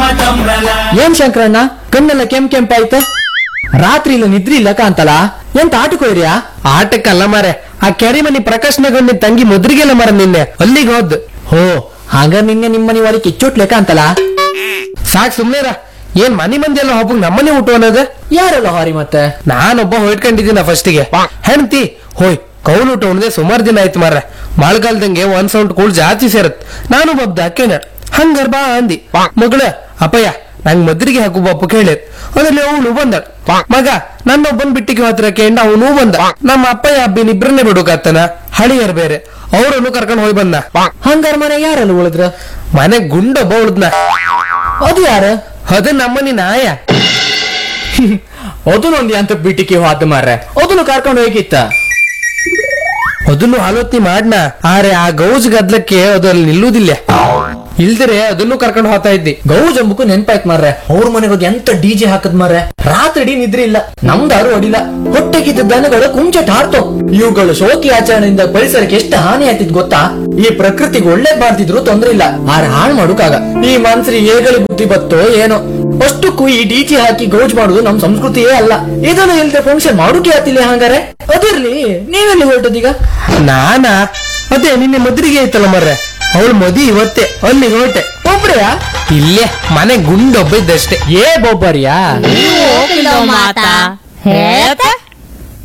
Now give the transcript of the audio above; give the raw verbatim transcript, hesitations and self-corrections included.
ಏನ್ ಶಂಕರಣ್ಣ ಕಣ್ಣೆಲ್ಲ ಕೆಂಪ್ ಕೆಂಪಾಯ್ತು? ರಾತ್ರಿ ಇಲ್ಲ ನಿದ್ರಿ ಇಲ್ಲ ಕಾಂತಲ್ಲ, ಎಂತ ಆಟಕ್ಕೋಯ್ರಿಯಾ? ಆಟಕ್ಕಲ್ಲ ಮಾರೆ, ಆ ಕೆರೆ ಮನಿ ಪ್ರಕಾಶ್ನಗೊಂಡಿ ತಂಗಿ ಮುದ್ರಿಗೆಲ್ಲ ಮರ ನಿನ್ನೆ ಅಲ್ಲಿಗೆ ಹೋದ್. ಹೋ ಹಾಗ ನಿನ್ನೆ ನಿಮ್ಮನಿ ಒಳಗೆ ಕಿಚ್ಚೋಟ್ ಲೆಕ್ಕ ಅಂತಲ್ಲ. ಸಾಕ್ ಸುಮ್ನೆರ, ಏನ್ ಮನಿ ಮಂದಿ ಎಲ್ಲ ಒಬ್ಬಗ್ ನಮ್ಮನೆ ಊಟ ಅನ್ನೋದು? ಯಾರೆಲ್ಲ ಹಾರಿ ಮತ್ತೆ? ನಾನೊಬ್ಬ ಹೊಯ್ಟ್ಕೊಂಡಿದ್ದೀನ ಫಸ್ಟಿಗೆ. ಹೆಣ್ತಿ ಹೋಯ್ ಕೌಲ್ ಊಟ ಉಣ್ದೆ ಸುಮಾರು ದಿನ ಆಯ್ತು ಮಾರ್ರೆ. ಮಳೆಗಾಲದಂಗೆ ಒಂದ್ ಸೌಂಡ್ ಕೂಳ್ ಜಾಸ್ತಿ ಸೇರತ್. ನಾನು ಬಬ್ದ ಅಕ್ಕೇನ ಹಂಗಾರ ಬಾ ಅಂದಿ. ಮಗಳ ಅಪ್ಪಯ್ಯ ನಂಗ್ ಮದ್ರಿಗೆ ಹಾಕು ಬಪ್ಪು ಕೇಳಿದ್. ಅದ್ರಲ್ಲಿ ಅವನು ಬಂದ ಮಗ ನನ್ನೊಬ್ಬನ್ ಬಿಟ್ಟಿಗೆ ಹತ್ರ ಕೇಂಡ ಅವನು ಬಂದ. ನಮ್ಮ ಅಪ್ಪಯ್ಯ ಹಬ್ಬಿನ ಇಬ್ರನ್ನೇ ಬಿಡುಕಾತನ, ಹಳಿಯರ್ ಬೇರೆ, ಅವ್ರನ್ನು ಕರ್ಕೊಂಡ್ ಹೋಗಿ ಬಂದ. ಹಂಗಾರ ಮನೆ ಯಾರೆಲ್ಲ ಉಳಿದ್ರ? ಮನೆ ಗುಂಡೊಬ್ಬ ಉಳಿದ್ನ. ಅದು ಯಾರ? ಅದು ನಮ್ಮನಿ ನಾಯ. ಅದನ್ನೊಂದು ಅಂತ ಬಿಟ್ಟಿಗೆ ಹೋದ ಮಾರ್ರೆ, ಅದನ್ನು ಕರ್ಕೊಂಡು ಹೋಗಿತ್ತ. ಅದನ್ನು ಆಲೋಚನೆ ಮಾಡ್ನ, ಆರೆ ಆ ಗೌಜ್ ಗದ್ಲಕ್ಕೆ ಅದು ಅಲ್ಲಿ ನಿಲ್ಲುವುದಿಲ್ಲ. ಇಲ್ದರೆ ಅದನ್ನು ಕರ್ಕೊಂಡು ಹೋಗ್ತಾ ಇದ್ದಿ. ಗೌಜ್ ಅಂಬಕು ನೆನ್ಪಾಯ್ತು ಮಾರ್ರೆ, ಅವ್ರ ಮನೆಗೆ ಹೋಗಿ ಎಂತ ಡಿಜೆ ಹಾಕದ್ ಮಾರ್ರೆ. ರಾತ್ರಿ ಇಡೀ ನಿದ್ರೆ ಇಲ್ಲ, ನಮ್ದಾರು ಹೊಡಿಲ್ಲ. ಹೊಟ್ಟೆಗಿದ್ದ ದನಗಳು ಕುಂಚಟ ಹಾರ್ತು. ಇವುಗಳು ಶೋಕಿ ಆಚರಣೆಯಿಂದ ಪರಿಸರಕ್ಕೆ ಎಷ್ಟು ಹಾನಿ ಆಯ್ತಿದ್ ಗೊತ್ತಾ? ಈ ಪ್ರಕೃತಿಗೆ ಒಳ್ಳೆ ಮಾಡ್ತಿದ್ರು ತೊಂದ್ರೆ ಇಲ್ಲ, ಆರೆ ಹಾಳು ಮಾಡುಕಾಗ ಈ ಮನ್ಸರಿ ಹೇಗಳಿ ಬುದ್ಧಿ ಬತ್ತೋ ಏನೋ. ಅಷ್ಟಕ್ಕೂ ಈ ಡಿಜೆ ಹಾಕಿ ಗೌಜ್ ಮಾಡುದು ನಮ್ ಸಂಸ್ಕೃತಿಯೇ ಅಲ್ಲ. ಇದನ್ನು ಇಲ್ದೆ ಫಂಕ್ಷನ್ ಮಾಡುಕೆ ಆತಿಲ್ಲ. ಹಂಗಾರೆ ಅದಿರ್ಲಿ, ನೀವೆಲ್ಲಿ ಹೊರಟದೀಗ? ನಾನಾ ಅದೇ ನಿನ್ನೆ ಮದ್ರಿಗೆ ಐತಲ್ಲ ಮರ್ರೆ, ಅವಳು ಮದಿ ಇವತ್ತೇ ಅಲ್ಲಿಗೆ ಹೊರಟೆ. ಒಬ್ರೆಯಾ? ಇಲ್ಲೇ ಮನೆ ಗುಂಡೊಬ್ಬ ಇದ್ದಷ್ಟೇ. ಏ ಬೊಬ್ಬರಿಯಾ? ಮಾತಾ ಹೇಳ್ತಾ